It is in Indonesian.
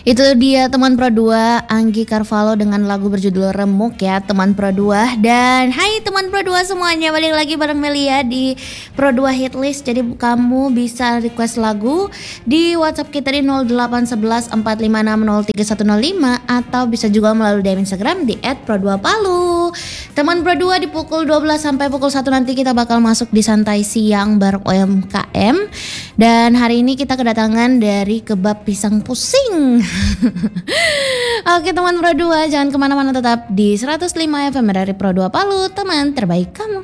Itu dia teman Pro 2 Anggi Carvalho dengan lagu berjudul Remuk ya teman Pro 2. Dan hai teman Pro 2 semuanya, balik lagi bareng Melia di Pro 2 Hitlist. Jadi kamu bisa request lagu di WhatsApp kita di 0811 456 03105 atau bisa juga melalui DM Instagram di @pro2palu. Teman Pro 2 di pukul 12 sampai pukul 1 nanti kita bakal masuk di Santai Siang bareng UMKM. Dan hari ini kita kedatangan dari Kebab Pisang Pusing. Oke teman Pro 2, jangan kemana-mana, tetap di 105 FM dari Pro 2 Palu, teman terbaik kamu.